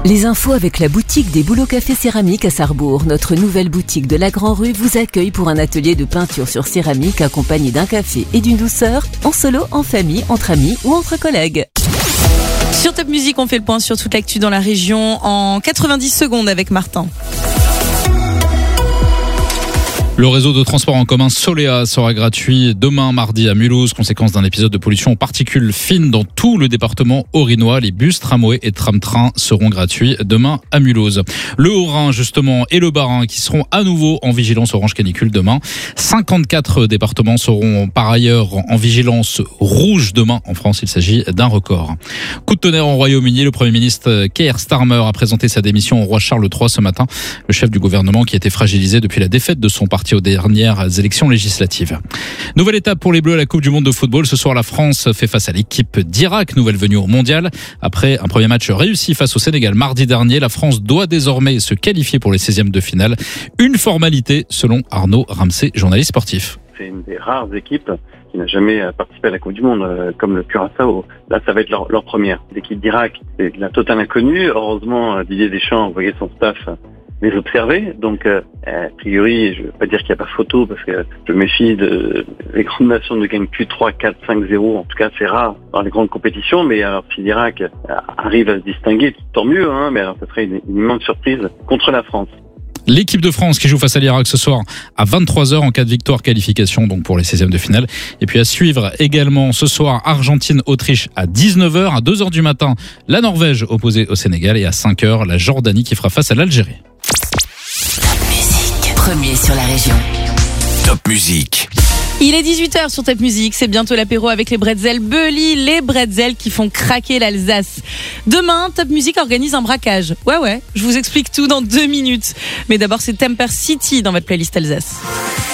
Les infos avec la boutique des Bouleaux Café Céramique à Sarrebourg. Notre nouvelle boutique de la Grand-Rue vous accueille pour un atelier de peinture sur céramique accompagné d'un café et d'une douceur, en solo, en famille, entre amis ou entre collègues. Sur Top Music, on fait le point sur toute l'actu dans la région en 90 secondes avec Martin. Le réseau de transport en commun Solea sera gratuit demain mardi à Mulhouse, conséquence d'un épisode de pollution aux particules fines dans tout le département haut-rhinois. Les bus, tramways et tram-trains seront gratuits demain à Mulhouse. Le Haut-Rhin justement et le Bas-Rhin qui seront à nouveau en vigilance orange canicule demain. 54 départements seront par ailleurs en vigilance rouge demain. En France, il s'agit d'un record. Coup de tonnerre au Royaume-Uni, le Premier ministre Keir Starmer a présenté sa démission au roi Charles III ce matin. Le chef du gouvernement qui était fragilisé depuis la défaite de son parti aux dernières élections législatives. Nouvelle étape pour les Bleus à la Coupe du Monde de football. Ce soir, la France fait face à l'équipe d'Irak, nouvelle venue au Mondial. Après un premier match réussi face au Sénégal mardi dernier, la France doit désormais se qualifier pour les 16e de finale. Une formalité, selon Arnaud Ramsey, journaliste sportif. C'est une des rares équipes qui n'a jamais participé à la Coupe du Monde, comme le Curaçao. Là, ça va être leur première. L'équipe d'Irak, c'est la totale inconnue. Heureusement, Didier Deschamps a envoyé son staff les observer. Donc, a priori, je ne veux pas dire qu'il n'y a pas photo parce que je me méfie les grandes nations ne gagnent plus 3, 4, 5-0. En tout cas, c'est rare dans les grandes compétitions. Mais alors, si l'Irak arrive à se distinguer, tant mieux, hein. Mais alors, ça serait une immense surprise contre la France. L'équipe de France qui joue face à l'Irak ce soir à 23h en cas de victoire, qualification donc pour les 16e de finale. Et puis à suivre également ce soir Argentine-Autriche à 19h. À 2h du matin, la Norvège opposée au Sénégal et à 5h, la Jordanie qui fera face à l'Algérie. Top Music, premier sur la région. Top Music. Il est 18h sur Top Music, c'est bientôt l'apéro avec les bretzels Belly, les bretzels qui font craquer l'Alsace. Demain, Top Music organise un braquage. Ouais, je vous explique tout dans 2 minutes. Mais d'abord, c'est Temper City dans votre playlist Alsace.